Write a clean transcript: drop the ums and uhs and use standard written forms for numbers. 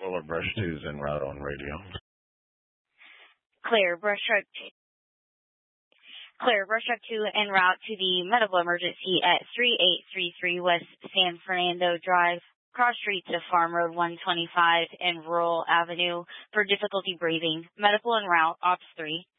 Roller Brush 2 is en route on radio. Clear. Brush Truck 2 en route to the medical emergency at 3833 West San Fernando Drive, cross street to Farm Road 125 and Rural Avenue for difficulty breathing. Medical en route, Ops 3.